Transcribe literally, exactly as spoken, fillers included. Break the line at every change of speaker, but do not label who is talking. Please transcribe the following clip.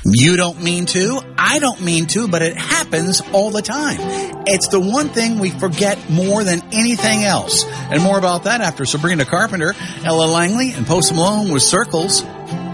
You don't mean to. I don't mean to, but it happens all the time. It's the one thing we forget more than anything else. And more about that after Sabrina Carpenter, Ella Langley, and Post Malone with Circles.